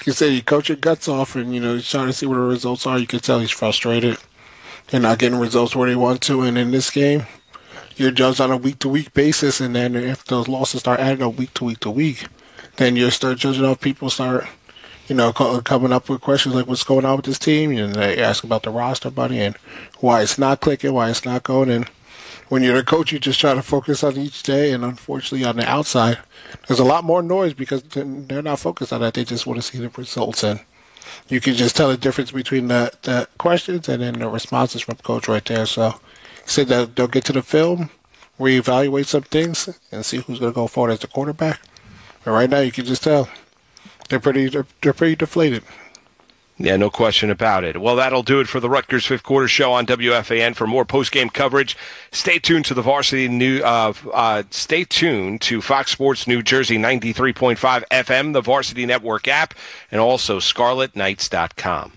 you say you coach your guts off, and you're trying to see what the results are. You can tell he's frustrated and not getting results where they want to. And in this game, you're judged on a week-to-week basis, and then if those losses start adding up week to week to week, then you start judging off people start, coming up with questions like what's going on with this team, and they ask about the roster, buddy, and why it's not clicking, why it's not going. And when you're the coach, you just try to focus on each day, and unfortunately on the outside, there's a lot more noise because they're not focused on that. They just want to see the results, and you can just tell the difference between the questions and then the responses from coach right there. So he said that they'll get to the film, reevaluate some things, and see who's going to go forward as the quarterback. But right now, you can just tell they're pretty deflated. Yeah, no question about it. Well, that'll do it for the Rutgers Fifth Quarter Show on WFAN. For more post-game coverage, stay tuned to the Varsity stay tuned to Fox Sports New Jersey 93.5 FM, the Varsity Network app, and also ScarletKnights.com.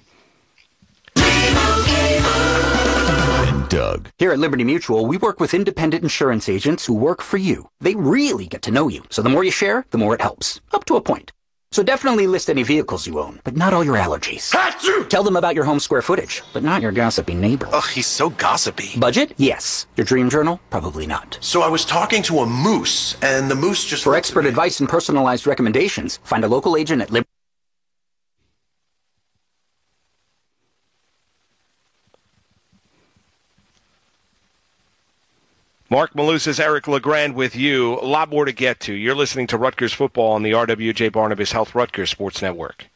Doug. Here at Liberty Mutual, we work with independent insurance agents who work for you. They really get to know you, so the more you share, the more it helps. Up to a point. So definitely list any vehicles you own, but not all your allergies. Achoo! Tell them about your home square footage, but not your gossipy neighbor. Ugh, he's so gossipy. Budget? Yes. Your dream journal? Probably not. So I was talking to a moose, and the moose just... For expert advice and personalized recommendations, find a local agent at Liberty. Mark Malusis, Eric LeGrand with you. A lot more to get to. You're listening to Rutgers Football on the RWJ Barnabas Health Rutgers Sports Network.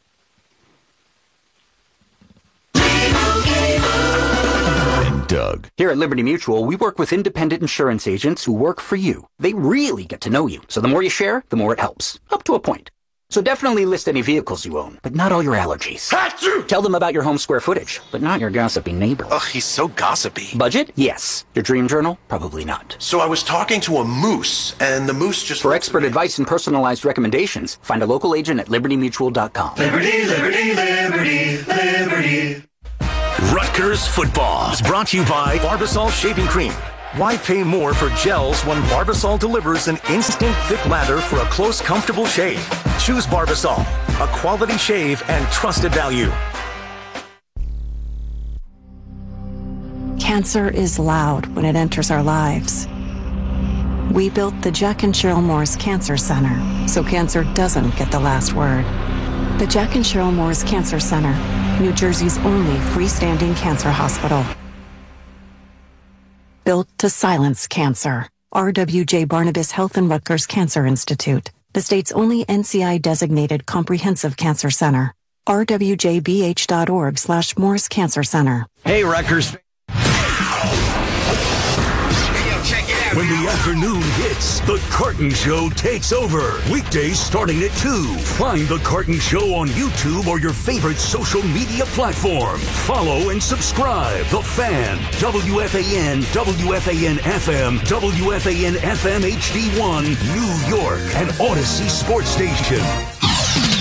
Doug. Here at Liberty Mutual, we work with independent insurance agents who work for you. They really get to know you, so the more you share, the more it helps. Up to a point. So definitely list any vehicles you own, but not all your allergies. Achoo! Tell them about your home square footage, but not your gossipy neighbor. Ugh, he's so gossipy. Budget? Yes. Your dream journal? Probably not. So I was talking to a moose, and the moose just... For expert advice and personalized recommendations, find a local agent at libertymutual.com. Liberty, liberty, liberty, liberty. Rutgers Football is brought to you by Barbasol Shaving Cream. Why pay more for gels when Barbasol delivers an instant thick lather for a close, comfortable shave? Choose Barbasol, a quality shave and trusted value. Cancer is loud when it enters our lives. We built the Jack and Cheryl Morris Cancer Center so cancer doesn't get the last word. The Jack and Cheryl Morris Cancer Center, New Jersey's only freestanding cancer hospital. Built to silence cancer. RWJ Barnabas Health and Rutgers Cancer Institute, the state's only NCI-designated comprehensive cancer center. rwjbh.org/Morris Cancer Center. Hey, Rutgers. When the afternoon hits, The Carton Show takes over. Weekdays starting at 2. Find The Carton Show on YouTube or your favorite social media platform. Follow and subscribe. The Fan, WFAN, WFAN-FM, WFAN-FM HD1, New York, and Odyssey Sports Station.